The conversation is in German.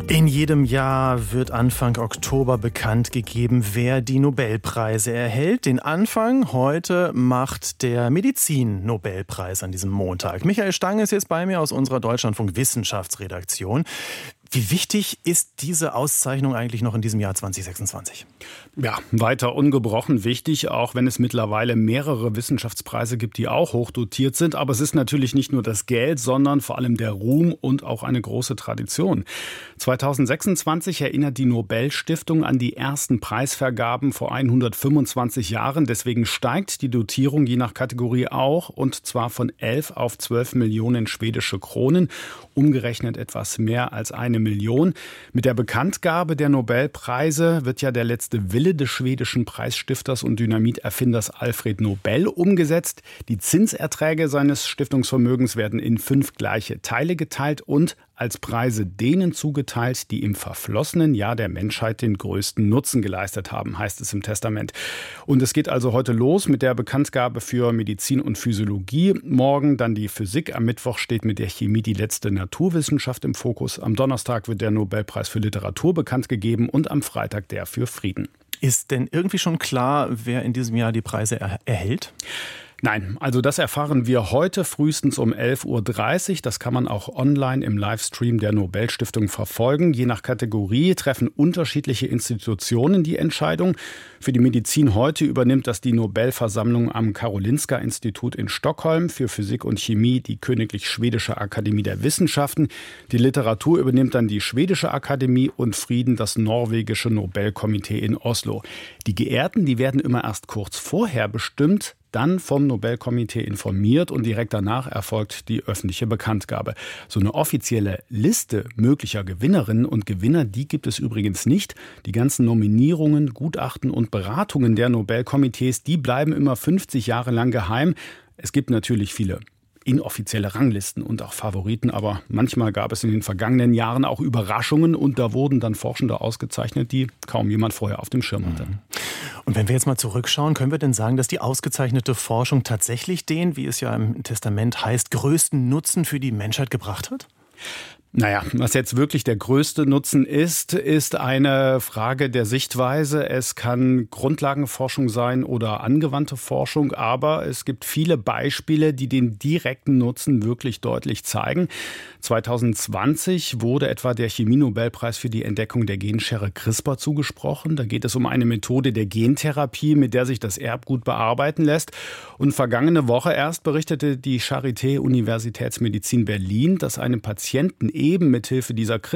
In jedem Jahr wird Anfang Oktober bekannt gegeben, wer die Nobelpreise erhält. Den Anfang heute macht der Medizin-Nobelpreis an diesem Montag. Michael Stange ist jetzt bei mir aus unserer Deutschlandfunk-Wissenschaftsredaktion. Wie wichtig ist diese Auszeichnung eigentlich noch in diesem Jahr 2026? Ja, weiter ungebrochen wichtig, auch wenn es mittlerweile mehrere Wissenschaftspreise gibt, die auch hochdotiert sind. Aber es ist natürlich nicht nur das Geld, sondern vor allem der Ruhm und auch eine große Tradition. 2026 erinnert die Nobelstiftung an die ersten Preisvergaben vor 125 Jahren. Deswegen steigt die Dotierung je nach Kategorie auch, und zwar von 11 auf 12 Millionen schwedische Kronen, umgerechnet etwas mehr als 1 Million. Mit der Bekanntgabe der Nobelpreise wird ja der letzte Wille des schwedischen Preisstifters und Dynamiterfinders Alfred Nobel umgesetzt. Die Zinserträge seines Stiftungsvermögens werden in 5 gleiche Teile geteilt und als Preise denen zugeteilt, die im verflossenen Jahr der Menschheit den größten Nutzen geleistet haben, heißt es im Testament. Und es geht also heute los mit der Bekanntgabe für Medizin und Physiologie. Morgen dann die Physik. Am Mittwoch steht mit der Chemie die letzte Naturwissenschaft im Fokus. Am Donnerstag wird der Nobelpreis für Literatur bekannt gegeben und am Freitag der für Frieden. Ist denn irgendwie schon klar, wer in diesem Jahr die Preise erhält? Nein, also das erfahren wir heute frühestens um 11.30 Uhr. Das kann man auch online im Livestream der Nobelstiftung verfolgen. Je nach Kategorie treffen unterschiedliche Institutionen die Entscheidung. Für die Medizin heute übernimmt das die Nobelversammlung am Karolinska-Institut in Stockholm. Für Physik und Chemie die Königlich Schwedische Akademie der Wissenschaften. Die Literatur übernimmt dann die Schwedische Akademie und Frieden das norwegische Nobelkomitee in Oslo. Die Geehrten, die werden immer erst kurz vorher bestimmt, dann vom Nobelkomitee informiert und direkt danach erfolgt die öffentliche Bekanntgabe. So eine offizielle Liste möglicher Gewinnerinnen und Gewinner, die gibt es übrigens nicht. Die ganzen Nominierungen, Gutachten und Beratungen der Nobelkomitees, die bleiben immer 50 Jahre lang geheim. Es gibt natürlich viele inoffizielle Ranglisten und auch Favoriten, aber manchmal gab es in den vergangenen Jahren auch Überraschungen und da wurden dann Forschende ausgezeichnet, die kaum jemand vorher auf dem Schirm hatte. Und wenn wir jetzt mal zurückschauen, können wir denn sagen, dass die ausgezeichnete Forschung tatsächlich den, wie es ja im Testament heißt, größten Nutzen für die Menschheit gebracht hat? Naja, was jetzt wirklich der größte Nutzen ist eine Frage der Sichtweise. Es kann Grundlagenforschung sein oder angewandte Forschung, aber es gibt viele Beispiele, die den direkten Nutzen wirklich deutlich zeigen. 2020 wurde etwa der Chemie-Nobelpreis für die Entdeckung der Genschere CRISPR zugesprochen. Da geht es um eine Methode der Gentherapie, mit der sich das Erbgut bearbeiten lässt. Und vergangene Woche erst berichtete die Charité Universitätsmedizin Berlin, dass einem Patienten eben mithilfe dieser